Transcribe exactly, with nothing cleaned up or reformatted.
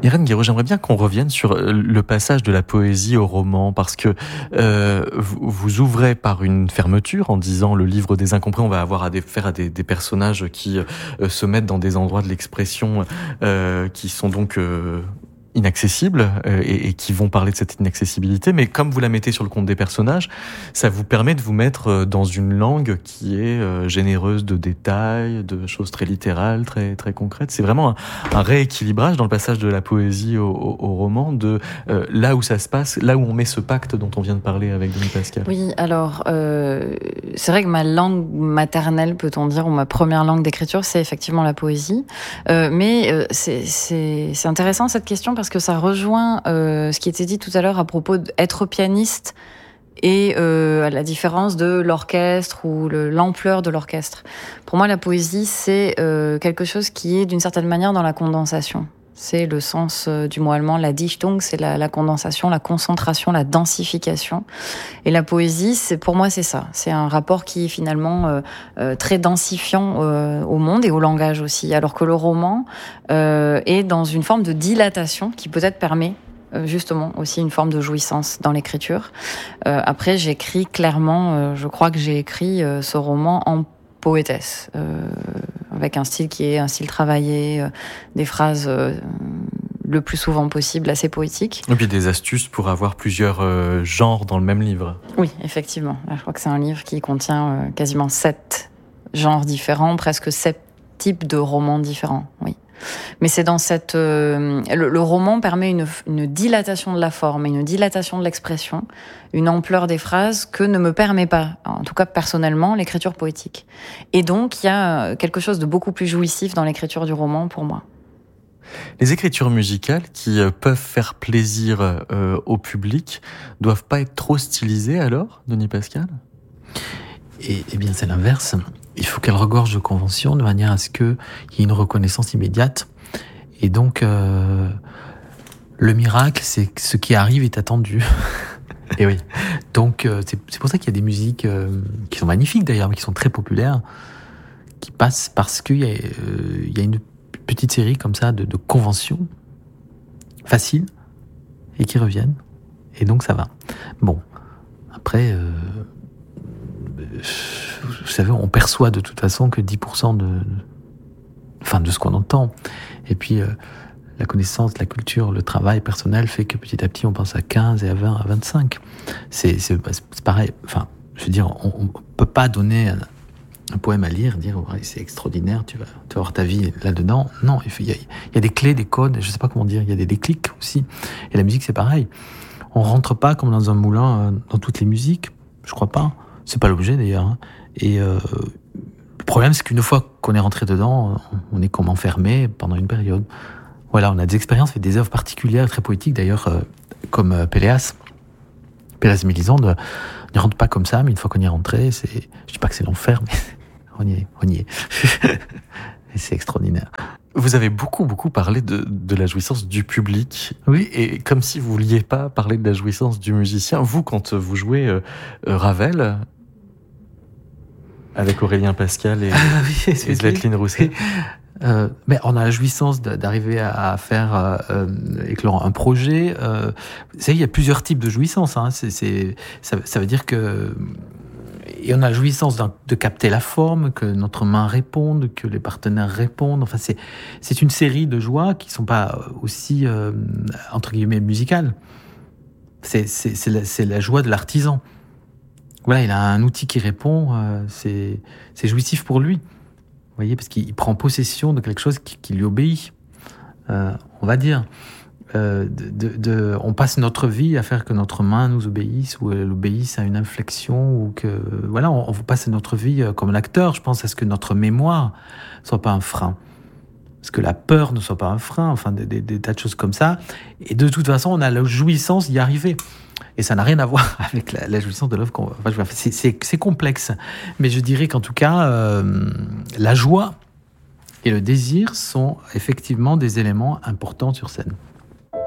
Irène Guéraud, j'aimerais bien qu'on revienne sur le passage de la poésie au roman, parce que euh, vous, vous ouvrez par une fermeture en disant le livre des incompris, on va avoir à des, faire à des, des personnages qui euh, se mettent dans des endroits de l'expression euh, qui sont donc euh, inaccessibles euh, et, et qui vont parler de cette inaccessibilité, mais comme vous la mettez sur le compte des personnages, ça vous permet de vous mettre dans une langue qui est euh, généreuse de détails, de choses très littérales, très très concrètes. C'est vraiment un, un rééquilibrage dans le passage de la poésie au, au, au roman, de euh, là où ça se passe, là où on met ce pacte dont on vient de parler avec Denis Pascal. Oui, alors euh, c'est vrai que ma langue maternelle, peut-on dire, ou ma première langue d'écriture, c'est effectivement la poésie. Euh, mais euh, c'est, c'est, c'est intéressant cette question parce que ça rejoint euh, ce qui était dit tout à l'heure à propos d'être pianiste et euh, à la différence de l'orchestre ou le, l'ampleur de l'orchestre. Pour moi, la poésie, c'est euh, quelque chose qui est d'une certaine manière dans la condensation. C'est le sens euh, du mot allemand, la Dichtung, c'est la, la condensation, la concentration, la densification. Et la poésie, c'est, pour moi, c'est ça. C'est un rapport qui est finalement euh, euh, très densifiant euh, au monde et au langage aussi. Alors que le roman euh, est dans une forme de dilatation qui peut-être permet euh, justement aussi une forme de jouissance dans l'écriture. Euh, après, j'écris clairement, euh, je crois que j'ai écrit euh, ce roman en poétesse, euh, avec un style qui est un style travaillé, euh, des phrases euh, le plus souvent possible assez poétiques. Et puis des astuces pour avoir plusieurs euh, genres dans le même livre. Oui, effectivement. Là, je crois que c'est un livre qui contient euh, quasiment sept genres différents, presque sept types de romans différents, oui. Mais c'est dans cette... Euh, le, le roman permet une, une dilatation de la forme, une dilatation de l'expression, une ampleur des phrases que ne me permet pas, en tout cas personnellement, l'écriture poétique. Et donc, il y a quelque chose de beaucoup plus jouissif dans l'écriture du roman pour moi. Les écritures musicales qui euh, peuvent faire plaisir euh, au public doivent pas être trop stylisées alors, Denis Pascal ? Et, eh bien, c'est l'inverse. Il faut qu'elle regorge de conventions de manière à ce qu'il y ait une reconnaissance immédiate. Et donc, euh, le miracle, c'est que ce qui arrive est attendu. Et oui. Donc, euh, c'est, c'est pour ça qu'il y a des musiques euh, qui sont magnifiques d'ailleurs, mais qui sont très populaires, qui passent parce qu'il y a, euh, il y a une petite série comme ça de, de conventions faciles et qui reviennent. Et donc, ça va. Bon, après... Euh, vous savez, on perçoit de toute façon que dix pour cent de, enfin, de ce qu'on entend. Et puis, euh, la connaissance, la culture, le travail personnel fait que petit à petit, on pense à quinze et à vingt, à vingt-cinq. C'est, c'est, c'est pareil. Enfin, je veux dire, on ne peut pas donner un, un poème à lire, dire oh, c'est extraordinaire, tu vas, tu vas avoir ta vie là-dedans. Non, il y, a, il y a des clés, des codes, je ne sais pas comment dire, il y a des déclics aussi. Et la musique, c'est pareil. On ne rentre pas comme dans un moulin euh, dans toutes les musiques, je crois pas. C'est pas l'objet d'ailleurs. Hein. Et euh, le problème, c'est qu'une fois qu'on est rentré dedans, on est comme enfermé pendant une période. Voilà, on a des expériences et des œuvres particulières, très poétiques d'ailleurs, euh, comme euh, Péléas. Péléas et Mélisande, euh, on n'y rentre pas comme ça, mais une fois qu'on y est rentré, c'est, je dis pas que c'est l'enfer, mais on y est, on y est. Et c'est extraordinaire. Vous avez beaucoup, beaucoup parlé de, de la jouissance du public. Oui. Et comme si vous vouliez pas parler de la jouissance du musicien. Vous, quand vous jouez euh, Ravel, avec Aurélien Pascal et, ah, oui, et Zlatline Rousset. Euh, mais on a la jouissance d'arriver à faire euh, euh, éclore un projet. Euh, vous savez, il y a plusieurs types de jouissance. Hein. C'est, c'est, ça, ça veut dire que... Et on a la jouissance de capter la forme, que notre main réponde, que les partenaires répondent. Enfin, c'est, c'est une série de joies qui ne sont pas aussi, euh, entre guillemets, musicales. C'est, c'est, c'est, la, c'est la joie de l'artisan. Voilà, il a un outil qui répond, euh, c'est, c'est jouissif pour lui. Vous voyez, parce qu'il prend possession de quelque chose qui, qui lui obéit. Euh, on va dire, euh, de, de, de, on passe notre vie à faire que notre main nous obéisse ou elle obéisse à une inflexion ou que, voilà, on, on passe notre vie comme un acteur. Je pense à ce que notre mémoire soit pas un frein. Parce que la peur ne soit pas un frein, enfin, des, des, des tas de choses comme ça. Et de toute façon, on a la jouissance d'y arriver. Et ça n'a rien à voir avec la, la jouissance de l'œuvre. Qu'on, enfin, c'est, c'est, c'est complexe. Mais je dirais qu'en tout cas, euh, la joie et le désir sont effectivement des éléments importants sur scène.